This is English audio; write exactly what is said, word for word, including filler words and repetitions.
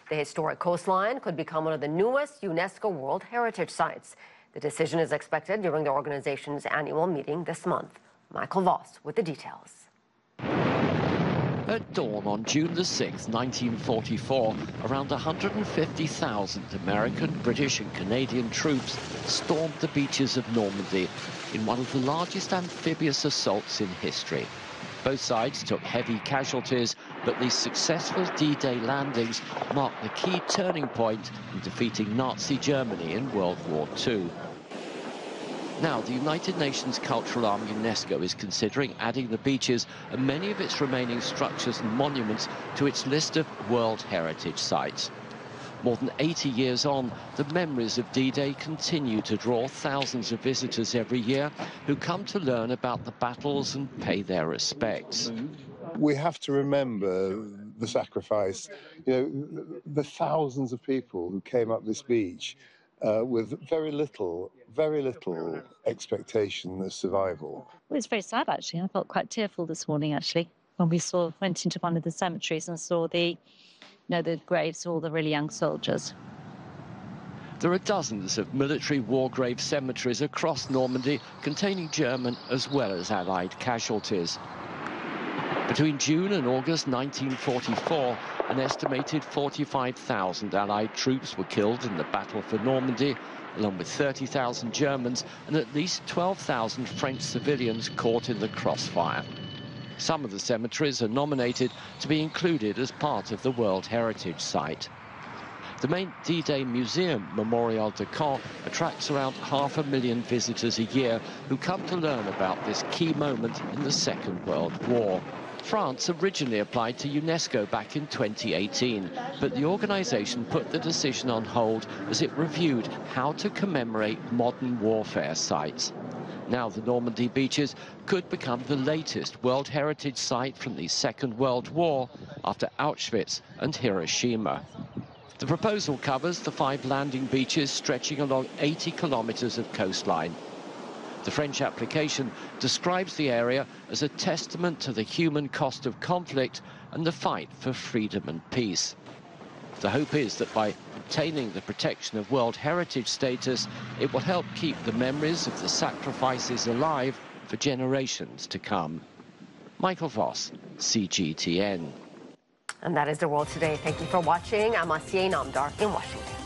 The historic coastline could become one of the newest UNESCO World Heritage Sites. The decision is expected during the organization's annual meeting this month. Michael Voss with the details. At dawn on June the sixth, nineteen forty-four, around one hundred fifty thousand American, British and Canadian troops stormed the beaches of Normandy in one of the largest amphibious assaults in history. Both sides took heavy casualties, but these successful D-Day landings marked the key turning point in defeating Nazi Germany in World War Two. Now, the United Nations Cultural Arm UNESCO is considering adding the beaches and many of its remaining structures and monuments to its list of World Heritage Sites. More than eighty years on, the memories of D-Day continue to draw thousands of visitors every year who come to learn about the battles and pay their respects. We have to remember the sacrifice, you know, the thousands of people who came up this beach uh, with very little, very little expectation of survival. It was very sad, actually. I felt quite tearful this morning, actually, when we saw went into one of the cemeteries and saw the, you know, the graves of all the really young soldiers. There are dozens of military war grave cemeteries across Normandy containing German as well as Allied casualties. Between June and August nineteen forty-four, an estimated forty-five thousand Allied troops were killed in the Battle for Normandy, along with thirty thousand Germans and at least twelve thousand French civilians caught in the crossfire. Some of the cemeteries are nominated to be included as part of the World Heritage Site. The main D-Day Museum, Memorial de Caen, attracts around half a million visitors a year who come to learn about this key moment in the Second World War. France originally applied to UNESCO back in twenty eighteen, but the organisation put the decision on hold as it reviewed how to commemorate modern warfare sites. Now the Normandy beaches could become the latest World Heritage Site from the Second World War after Auschwitz and Hiroshima. The proposal covers the five landing beaches stretching along eighty kilometres of coastline. The French application describes the area as a testament to the human cost of conflict and the fight for freedom and peace. The hope is that by obtaining the protection of World Heritage status, it will help keep the memories of the sacrifices alive for generations to come. Michael Voss, C G T N. And that is The World Today. Thank you for watching. I'm Asiye Namdar in Washington.